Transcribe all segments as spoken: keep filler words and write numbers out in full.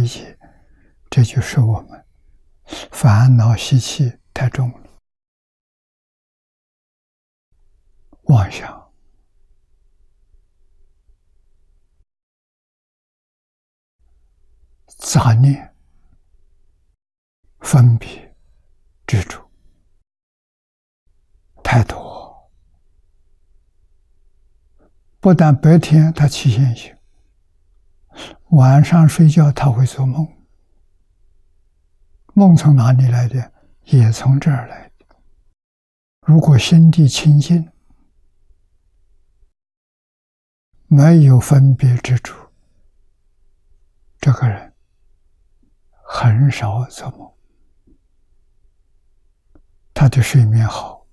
一节，这就是我们烦恼习气太重了，妄想、杂念、分别、执着太多，不但白天他起现行，晚上睡觉他会做梦，梦从哪里来的？也从这儿来的。如果心地清净，没有分别之处，这个人很少做梦，他的睡眠好，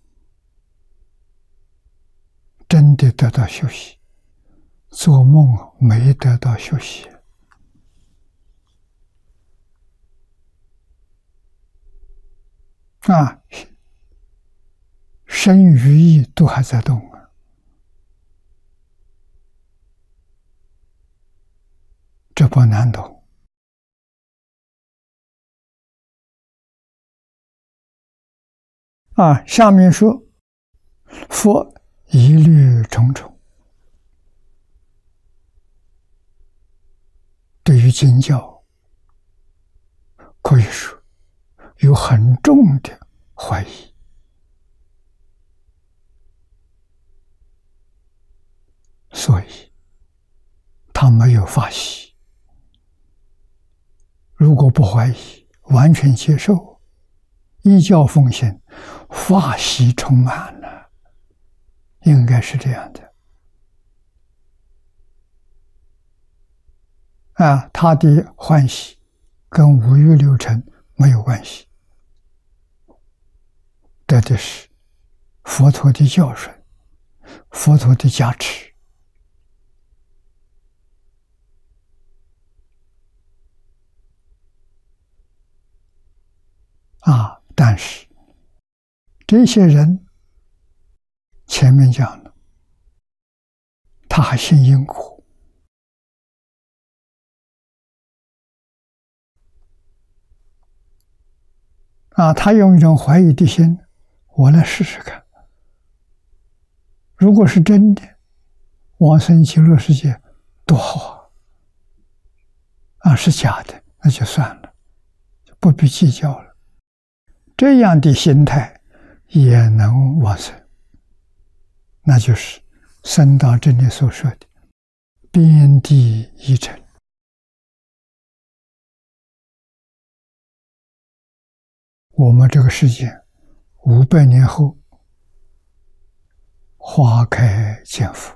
真的得到休息。做梦没得到休息，啊，身语意都还在动啊，这不难懂。啊，下面说，佛疑虑重重。对于经教，可以说有很重的怀疑，所以他没有法喜。如果不怀疑，完全接受，依教奉行，法喜充满了，应该是这样的。啊，他的欢喜跟五欲六尘没有关系，得的是佛陀的教训，佛陀的加持。啊，但是这些人前面讲了，他还信因果。啊，他用一种怀疑的心，我来试试看。如果是真的，往生极乐世界多好啊！啊，是假的，那就算了，就不必计较了。这样的心态也能往生，那就是僧道这里所说的边地一尘。我们这个世界五百年后花开见佛，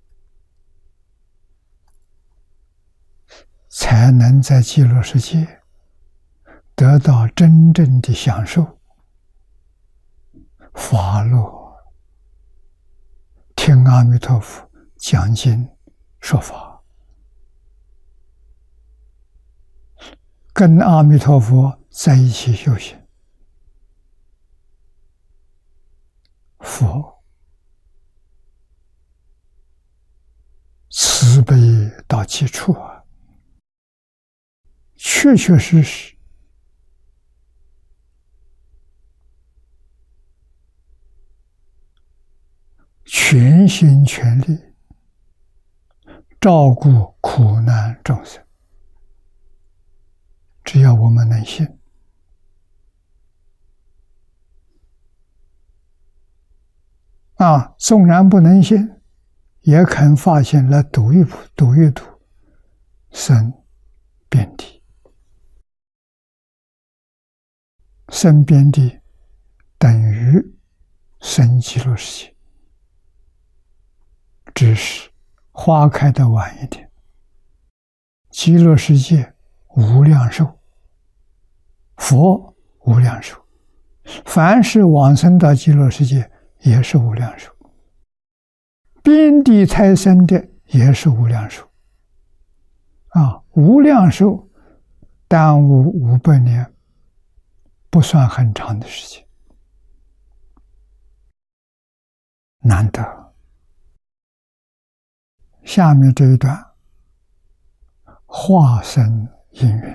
才能在极乐世界得到真正的享受法乐，听阿弥陀佛讲经说法，跟阿弥陀佛在一起修行。佛慈悲到极处啊，确确实实全心全力照顾苦难众生。只要我们能信，啊，纵然不能信，也肯发现来读一读，读一读，生遍地，生遍地等于生极乐世界，只是花开的晚一点。极乐世界无量寿，佛无量寿，凡是往生到极乐世界也是无量寿，边地才生的也是无量寿。啊，无量寿耽误五百年，不算很长的时间，难得。下面这一段化身因缘。